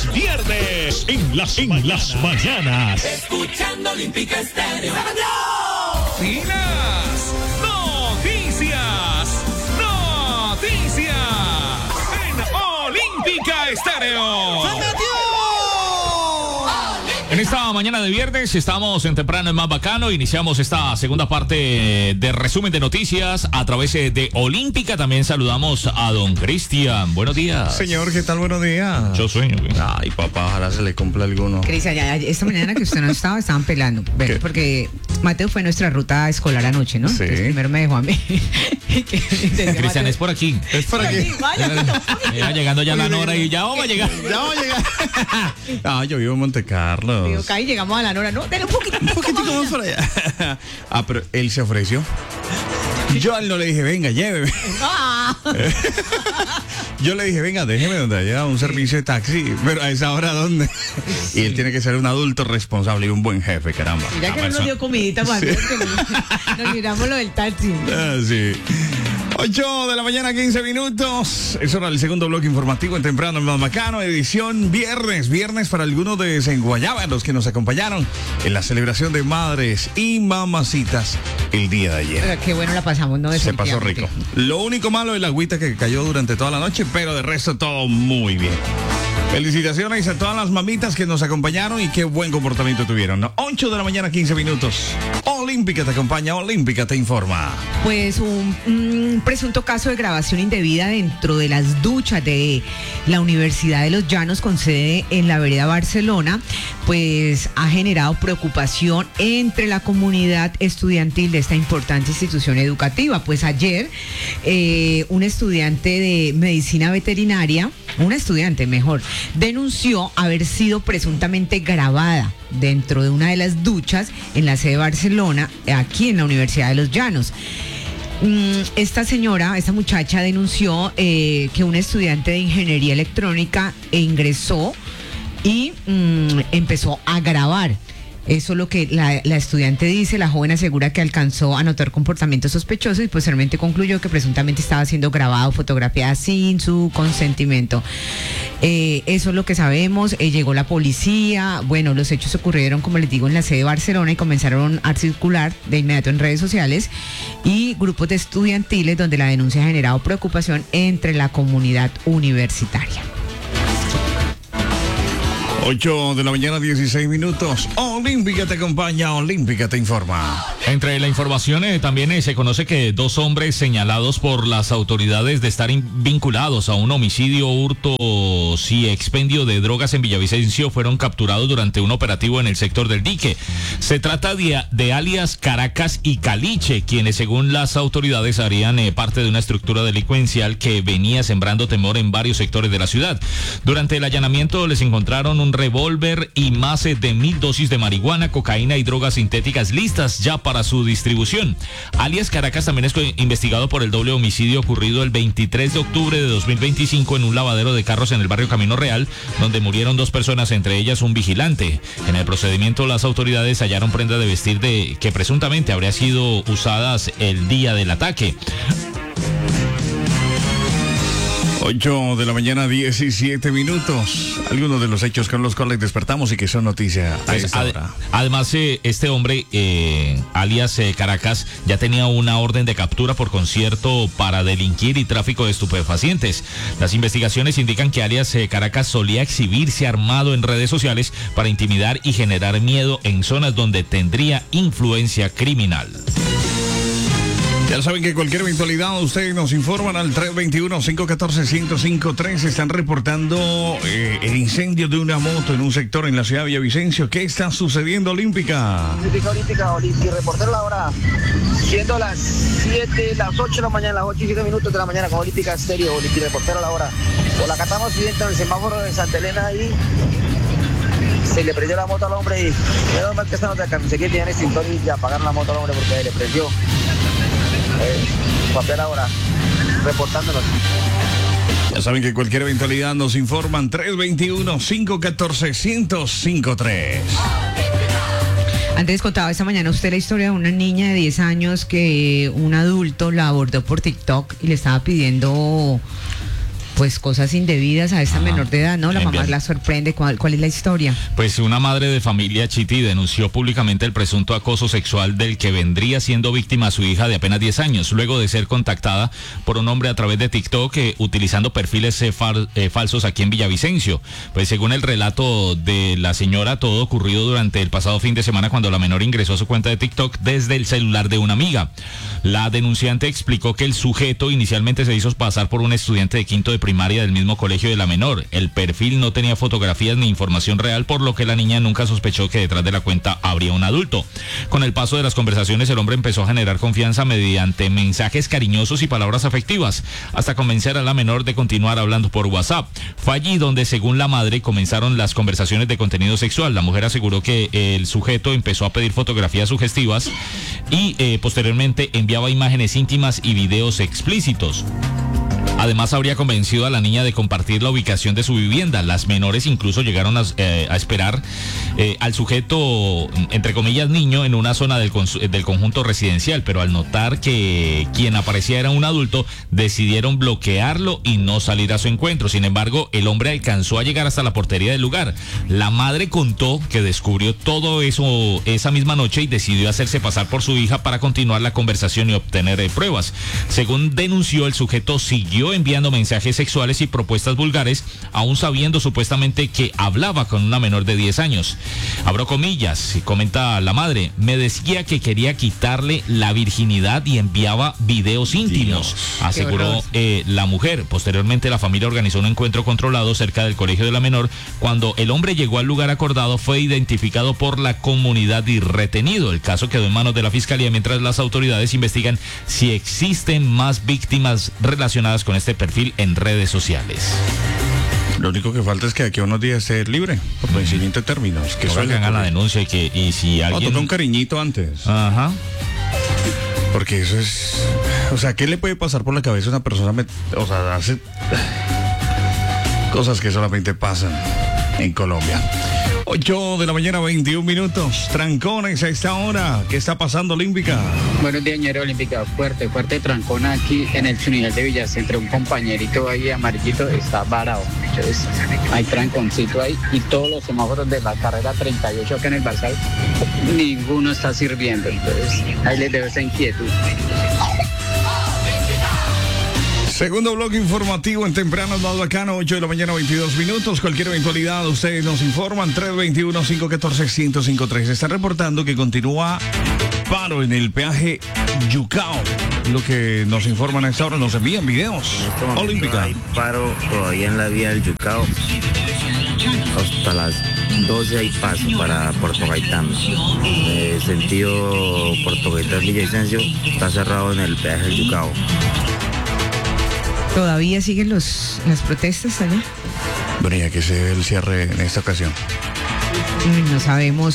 es viernes en las mañanas. Escuchando Olímpica Estéreo. Finas noticias en Olímpica Estéreo. En esta mañana de viernes estamos en Temprano en Más Bacano. Iniciamos esta segunda parte de resumen de noticias a través de Olímpica. También saludamos a don Cristian. Buenos días. Señor, ¿qué tal? Buenos días. Yo sueño. Ay, papá, ojalá se le cumpla alguno. Cristian, esta mañana que usted no estaba, estaban pelando. Bueno, porque Mateo fue nuestra ruta escolar anoche, ¿no? Sí. Entonces, primero me dejó a mí. Cristian, es por aquí. Es por aquí. Ya llegando ya la Nora y ya vamos a llegar. Ya vamos a llegar. Ah, yo vivo en Monte Carlos. Digo, Kai, llegamos a la Nora, ¿no? Dale un poquitico más para allá. Ah, pero él se ofreció. Yo a él no le dije, venga, lléveme. Yo le dije, venga, déjeme donde haya un servicio de taxi. Pero a esa hora, ¿dónde? Y él tiene que ser un adulto responsable y un buen jefe, caramba. Mira que no nos dio comidita para que nos miramos lo del taxi. Ah, sí. 8 de la mañana, 15 minutos. Es hora del segundo bloque informativo en Temprano en Más Bacano, edición viernes para algunos de Senguayaba, los que nos acompañaron en la celebración de madres y mamacitas el día de ayer. Pero qué bueno la pasamos, ¿no? Se pasó rico. Lo único malo es la agüita que cayó durante toda la noche, pero de resto todo muy bien. Felicitaciones a todas las mamitas que nos acompañaron y qué buen comportamiento tuvieron. 8 de la mañana, 15 minutos. Olímpica te acompaña, Olímpica te informa. Pues un presunto caso de grabación indebida dentro de las duchas de la Universidad de los Llanos con sede en la vereda Barcelona, pues ha generado preocupación entre la comunidad estudiantil de esta importante institución educativa. Pues ayer un estudiante de medicina veterinaria, denunció haber sido presuntamente grabada dentro de una de las duchas en la sede de Barcelona, aquí en la Universidad de los Llanos. Esta muchacha denunció que un estudiante de ingeniería electrónica ingresó y empezó a grabar. Eso es lo que la estudiante dice. La joven asegura que alcanzó a notar comportamientos sospechosos y posteriormente concluyó que presuntamente estaba siendo grabado o fotografiada sin su consentimiento. Eso es lo que sabemos. Llegó la policía. Bueno, los hechos ocurrieron, como les digo, en la sede de Barcelona y comenzaron a circular de inmediato en redes sociales y grupos de estudiantiles donde la denuncia ha generado preocupación entre la comunidad universitaria. 8 de la mañana, 16 minutos. Olímpica te acompaña, Olímpica te informa. Entre la información también se conoce que 2 hombres señalados por las autoridades de estar vinculados a un homicidio, hurto y expendio de drogas en Villavicencio fueron capturados durante un operativo en el sector del Dique. Se trata de alias Caracas y Caliche, quienes según las autoridades harían parte de una estructura delincuencial que venía sembrando temor en varios sectores de la ciudad. Durante el allanamiento les encontraron un revólver y más de 1,000 dosis de marihuana, cocaína y drogas sintéticas listas ya para su distribución. Alias Caracas también es investigado por el doble homicidio ocurrido el 23 de octubre de 2025 en un lavadero de carros en el barrio Camino Real, donde murieron 2 personas, entre ellas un vigilante. En el procedimiento, las autoridades hallaron prenda de vestir que presuntamente habría sido usadas el día del ataque. 8 de la mañana, 17 minutos. Algunos de los hechos con los cuales despertamos y que son noticia a esta hora. Además, este hombre, alias Caracas, ya tenía una orden de captura por concierto para delinquir y tráfico de estupefacientes. Las investigaciones indican que alias Caracas solía exhibirse armado en redes sociales para intimidar y generar miedo en zonas donde tendría influencia criminal. Ya saben que cualquier eventualidad ustedes nos informan al 321-514-1053. Están reportando el incendio de una moto en un sector en la ciudad de Villavicencio. ¿Qué está sucediendo, Olímpica? Olímpica, reportero la hora, siendo las 8 de la mañana, las 8 y 7 minutos de la mañana con Olímpica Estéreo, reportero la hora. Por la catamos siguiente en el semáforo de Santa Elena ahí. Se le prendió la moto al hombre y menos mal que esta nota de Carnicería tiene extintor y ya apagaron la moto al hombre porque le prendió. Papel ahora, reportándonos. Ya saben que cualquier eventualidad nos informan 321-514-1053. Antes contaba esta mañana usted la historia de una niña de 10 años que un adulto la abordó por TikTok y le estaba pidiendo pues cosas indebidas a esta menor de edad, ¿no? La mamá la sorprende. ¿Cuál es la historia? Pues una madre de familia, Chiti, denunció públicamente el presunto acoso sexual del que vendría siendo víctima a su hija de apenas 10 años, luego de ser contactada por un hombre a través de TikTok utilizando perfiles falsos aquí en Villavicencio. Pues según el relato de la señora, todo ocurrido durante el pasado fin de semana cuando la menor ingresó a su cuenta de TikTok desde el celular de una amiga. La denunciante explicó que el sujeto inicialmente se hizo pasar por un estudiante de quinto de primaria del mismo colegio de la menor. El perfil no tenía fotografías ni información real, por lo que la niña nunca sospechó que detrás de la cuenta habría un adulto. Con el paso de las conversaciones, el hombre empezó a generar confianza mediante mensajes cariñosos y palabras afectivas, hasta convencer a la menor de continuar hablando por WhatsApp. Fue allí donde, según la madre, comenzaron las conversaciones de contenido sexual. La mujer aseguró que el sujeto empezó a pedir fotografías sugestivas y posteriormente enviaba imágenes íntimas y videos explícitos. Además, habría convencido a la niña de compartir la ubicación de su vivienda. Las menores incluso llegaron a esperar al sujeto, entre comillas, niño, en una zona del conjunto residencial, pero al notar que quien aparecía era un adulto, decidieron bloquearlo y no salir a su encuentro. Sin embargo, el hombre alcanzó a llegar hasta la portería del lugar. La madre contó que descubrió todo eso esa misma noche y decidió hacerse pasar por su hija para continuar la conversación y obtener pruebas. Según denunció, el sujeto siguió enviando mensajes sexuales y propuestas vulgares, aún sabiendo supuestamente que hablaba con una menor de 10 años. Abro comillas, comenta la madre, me decía que quería quitarle la virginidad y enviaba videos íntimos, aseguró la mujer. Posteriormente, la familia organizó un encuentro controlado cerca del colegio de la menor. Cuando el hombre llegó al lugar acordado, fue identificado por la comunidad y retenido. El caso quedó en manos de la fiscalía mientras las autoridades investigan si existen más víctimas relacionadas con este perfil en redes sociales. Lo único que falta es que aquí a unos días esté libre, por vencimiento de términos. Que hagan la denuncia y si alguien... toca un cariñito antes. Ajá. Porque eso es... O sea, ¿qué le puede pasar por la cabeza a una persona? O sea, hace cosas que solamente pasan en Colombia. 8 de la mañana, 21 minutos. Trancones a esta hora. ¿Qué está pasando, Olímpica? Buenos días, señora Olímpica. Fuerte trancón aquí en el nivel de Villacentro. Un compañerito ahí amarillito está varado. Entonces, hay tranconcito ahí y todos los semáforos de la carrera 38 acá en el Barzal, ninguno está sirviendo. Entonces, ahí les dejo esa inquietud. Segundo bloque informativo en Temprano más bacano, 8 de la mañana, 22 minutos. Cualquier eventualidad, ustedes nos informan. 321-514-1053. Están reportando que continúa paro en el peaje Yucao. Lo que nos informan a esta hora, nos envían videos. Olímpica. Hay paro todavía en la vía del Yucao. Hasta las 12 hay paso para Puerto Gaitán. Sentido Puerto Gaitán Villavicencio está cerrado en el peaje del Yucao. ¿Todavía siguen las protestas allá? Bueno, ya que se ve el cierre en esta ocasión. No sabemos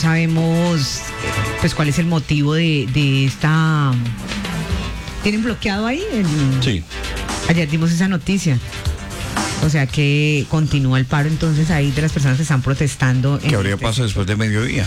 pues cuál es el motivo de esta... ¿Tienen bloqueado ahí? Sí. Ayer dimos esa noticia. O sea que continúa el paro entonces ahí de las personas que están protestando. ¿Qué habría pasado después de mediodía?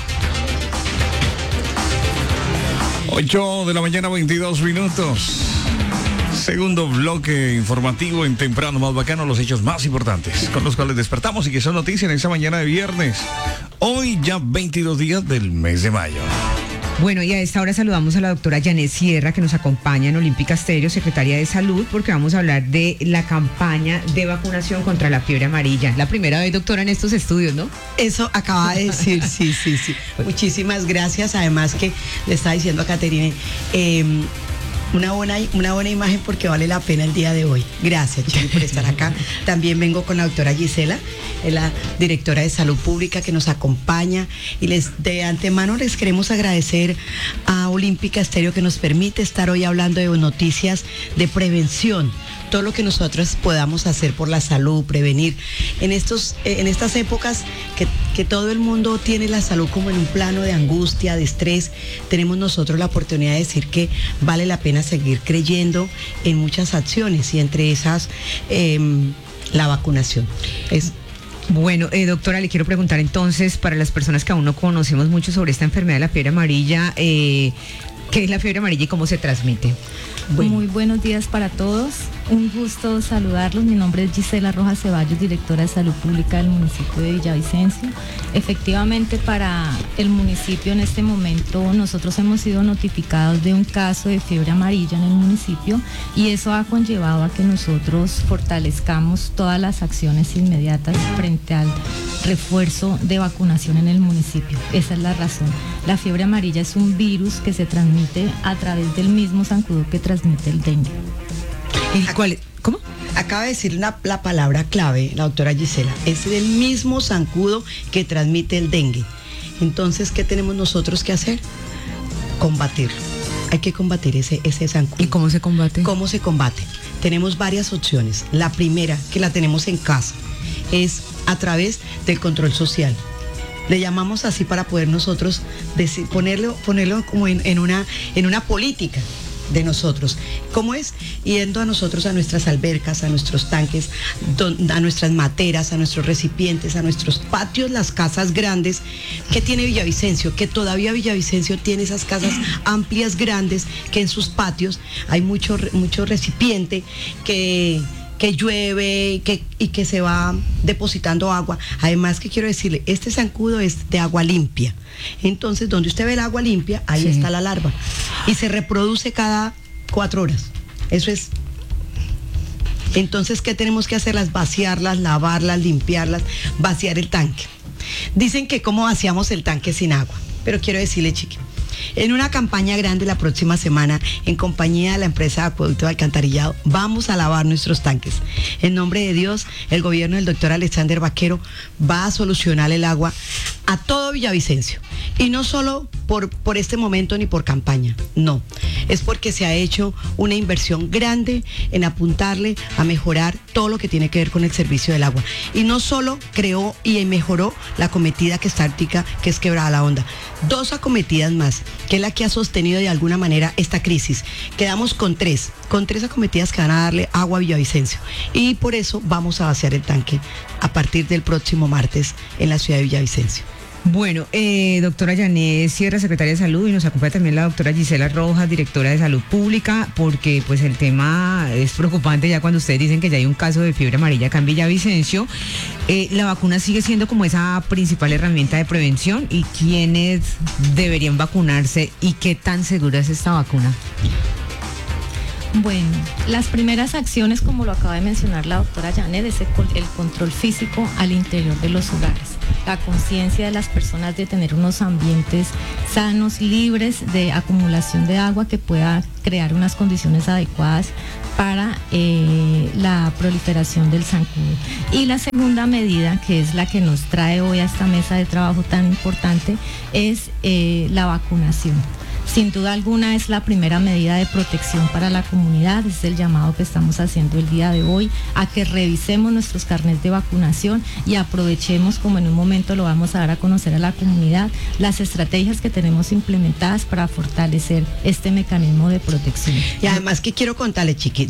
8 de la mañana, 22 minutos. Segundo bloque informativo en Temprano más bacano, los hechos más importantes con los cuales despertamos y que son noticias en esta mañana de viernes. Hoy ya 22 días del mes de mayo. Bueno, y a esta hora saludamos a la doctora Janet Sierra, que nos acompaña en Olímpica Estéreo, secretaria de Salud, porque vamos a hablar de la campaña de vacunación contra la fiebre amarilla. La primera vez, doctora, en estos estudios, ¿no? Eso acaba de decir, sí. Muchísimas gracias. Además que le estaba diciendo a Caterine, una buena imagen porque vale la pena el día de hoy. Gracias, Chile, por estar acá. También vengo con la doctora Gisela, es la directora de Salud Pública que nos acompaña. Y de antemano les queremos agradecer a Olímpica Estéreo que nos permite estar hoy hablando de noticias de prevención. Todo lo que nosotros podamos hacer por la salud, prevenir. En estas épocas que todo el mundo tiene la salud como en un plano de angustia, de estrés, tenemos nosotros la oportunidad de decir que vale la pena seguir creyendo en muchas acciones y entre esas la vacunación. Bueno, doctora, le quiero preguntar entonces, para las personas que aún no conocemos mucho sobre esta enfermedad de la fiebre amarilla, ¿qué es la fiebre amarilla y cómo se transmite? Bueno. Muy buenos días para todos. Un gusto saludarlos. Mi nombre es Gisela Rojas Ceballos, directora de Salud Pública del municipio de Villavicencio. Efectivamente, para el municipio en este momento nosotros hemos sido notificados de un caso de fiebre amarilla en el municipio y eso ha conllevado a que nosotros fortalezcamos todas las acciones inmediatas frente al refuerzo de vacunación en el municipio. Esa es la razón. La fiebre amarilla es un virus que se transmite a través del mismo zancudo que transmite el dengue. ¿Cómo? Acaba de decir la palabra clave, la doctora Gisela. Es el mismo zancudo que transmite el dengue. Entonces, ¿qué tenemos nosotros que hacer? Combatirlo. Hay que combatir ese zancudo. ¿Y cómo se combate? ¿Cómo se combate? Tenemos varias opciones. La primera, que la tenemos en casa, es a través del control social. Le llamamos así para poder nosotros ponerlo como en una política de nosotros. ¿Cómo es? Yendo a nosotros a nuestras albercas, a nuestros tanques, a nuestras materas, a nuestros recipientes, a nuestros patios, las casas grandes que tiene Villavicencio, que todavía Villavicencio tiene esas casas amplias, grandes, que en sus patios hay mucho recipiente que llueve y que se va depositando agua. Además, que quiero decirle, este zancudo es de agua limpia. Entonces, donde usted ve el agua limpia, ahí está la larva. Y se reproduce cada 4 horas. Eso es. Entonces, ¿qué tenemos que hacerlas? Vaciarlas, lavarlas, limpiarlas, vaciar el tanque. Dicen que cómo vaciamos el tanque sin agua. Pero quiero decirle, chiqui, en una campaña grande la próxima semana, en compañía de la empresa de acueducto de alcantarillado, vamos a lavar nuestros tanques. En nombre de Dios, el gobierno del doctor Alexander Vaquero va a solucionar el agua a todo Villavicencio. Y no solo por este momento ni por campaña, no. Es porque se ha hecho una inversión grande en apuntarle a mejorar todo lo que tiene que ver con el servicio del agua. Y no solo creó y mejoró la acometida que está ártica, que es Quebrada la Honda. 2 acometidas más, que es la que ha sostenido de alguna manera esta crisis. Quedamos con 3 acometidas que van a darle agua a Villavicencio. Y por eso vamos a vaciar el tanque a partir del próximo martes en la ciudad de Villavicencio. Bueno, doctora Yané Sierra, secretaria de Salud, y nos acompaña también la doctora Gisela Rojas, directora de Salud Pública, porque pues el tema es preocupante ya cuando ustedes dicen que ya hay un caso de fiebre amarilla acá en Villavicencio. La vacuna sigue siendo como esa principal herramienta de prevención, y quiénes deberían vacunarse y qué tan segura es esta vacuna. Bueno, las primeras acciones, como lo acaba de mencionar la doctora Janet, es el control físico al interior de los hogares, la conciencia de las personas de tener unos ambientes sanos, libres de acumulación de agua, que pueda crear unas condiciones adecuadas para la proliferación del zancudo. Y la segunda medida, que es la que nos trae hoy a esta mesa de trabajo tan importante, es la vacunación. Sin duda alguna es la primera medida de protección para la comunidad. Es el llamado que estamos haciendo el día de hoy a que revisemos nuestros carnets de vacunación y aprovechemos, como en un momento lo vamos a dar a conocer a la comunidad, las estrategias que tenemos implementadas para fortalecer este mecanismo de protección. Y además que quiero contarle, chiqui,